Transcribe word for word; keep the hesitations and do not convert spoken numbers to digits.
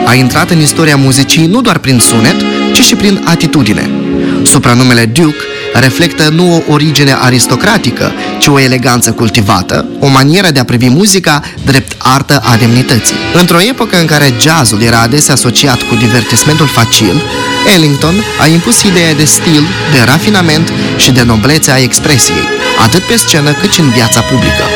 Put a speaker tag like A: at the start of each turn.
A: a intrat în istoria muzicii nu doar prin sunet, ci și prin atitudine. Supranumele Duke reflectă nu o origine aristocratică, ci o eleganță cultivată, o manieră de a privi muzica drept artă a demnității. Într-o epocă în care jazzul era adesea asociat cu divertismentul facil, Ellington a impus ideea de stil, de rafinament și de noblețe a expresiei, atât pe scenă cât și în viața publică.